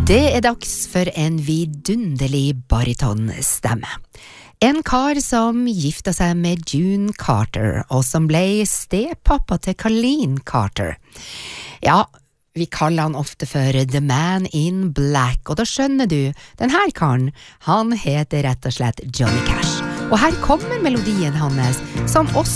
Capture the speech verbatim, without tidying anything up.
Det er dags for en vidunderlig baritonstemme. En kar som gifta seg med June Carter, og som ble stepappa til Colleen Carter. Ja, vi kaller han ofte for The Man in Black, og da skjønner du, den her karen, han heter rett og slett Johnny Cash. Og her kommer melodien hans, som også